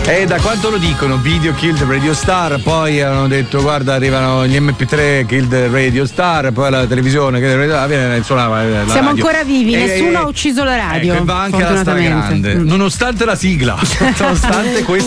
E da quanto lo dicono? Video Kill the Radio Star, poi hanno detto guarda arrivano gli MP3 Kill the Radio Star, poi la televisione suonava la siamo radio. ancora vivi, nessuno ha ucciso la radio. Ecco, va anche alla stragrande, nonostante la sigla, nonostante questa